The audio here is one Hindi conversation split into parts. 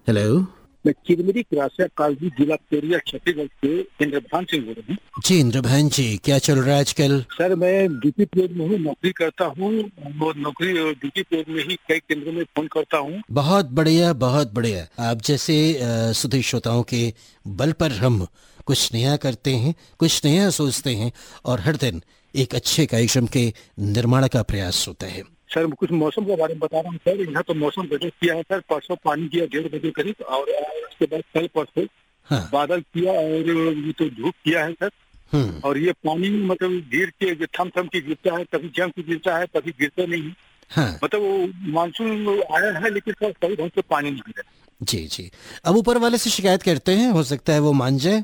हेलो। मैं चिरमिरी क्रासिया कालजी जिला कोरिया छत्तीसगढ़ से इंद्रभान सिंह बोल रहा हूँ। जी इंद्रभान जी, क्या चल रहा है आजकल? सर मैं ड्यूटी पोस्ट में हूँ, नौकरी करता हूँ। वो नौकरी ड्यूटी पोस्ट में ही कई केंद्रों में फोन करता हूँ। बहुत बढ़िया, बहुत बढ़िया। आप जैसे सुधीर श्रोताओं के बल पर हम कुछ नया करते हैं, कुछ नया सोचते हैं और हर दिन एक अच्छे कार्यक्रम के निर्माण का प्रयास होता है। सर कुछ मौसम के बारे में बता रहा हूँ सर। यहाँ तो मौसम बदल किया है सर। परसों पानी किया 1:30 बजे करीब, और उसके बाद कल परसों हाँ। बादल किया और ये तो धूप किया है सर। और ये पानी मतलब गिर के थम थम के गिरता है, कभी जम के गिरता है, कभी गिरता नहीं। हाँ। मतलब वो मानसून आया है लेकिन सर सही ढंग से पानी नहीं गिरा। जी जी, अब ऊपर वाले से शिकायत करते हैं, हो सकता है वो मान जाए।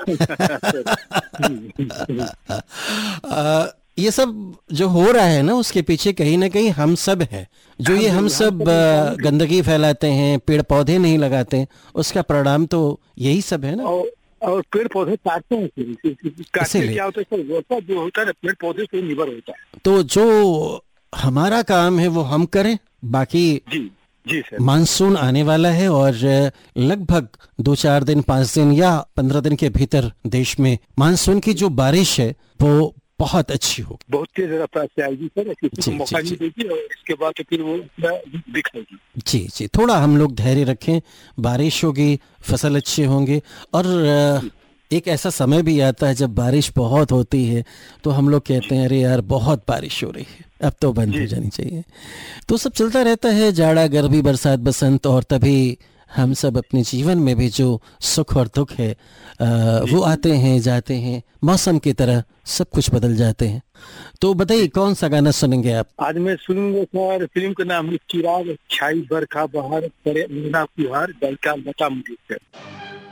ये सब जो हो रहा है ना, उसके पीछे कहीं ना कहीं हम सब हैं। जो ये हम सब गंदगी फैलाते हैं, पेड़ पौधे नहीं लगाते, उसका परिणाम तो यही सब है ना। और पेड़ पौधे काटते हैं, काटते क्या होता है सर, वर्षा जो होता है ना पेड़ पौधे से निर्भर होता है। तो जो हमारा काम है वो हम करें, बाकी जी सर। मानसून आने वाला है और लगभग 2-4 दिन, 5 दिन या 15 दिन के भीतर देश में मानसून की जो बारिश है वो बहुत अच्छी होगी, बहुत तेज रफ्तार से आएगी सर। किसी को मौका नहीं देगी और इसके बाद फिर वो दिखाएगी। जी जी, थोड़ा हम लोग धैर्य रखें, बारिश होगी, फसल अच्छे होंगे। और एक ऐसा समय भी आता है जब बारिश बहुत होती है तो हम लोग कहते हैं अरे यार बहुत बारिश हो रही है, अब तो बंद हो जानी चाहिए। तो सब चलता रहता है, जाड़ा, गर्मी, बरसात, बसंत, और तभी हम सब अपने जीवन में भी जो सुख और दुख है वो आते हैं जाते हैं, मौसम की तरह सब कुछ बदल जाते हैं। तो बताइए कौन सा गाना सुनेंगे आप? आज मैं सुनूंगा सर, फिल्म का नाम है चिराग, छाई बरखा बहार, करे अंगना फुहार, गायिका लता मंगेशकर।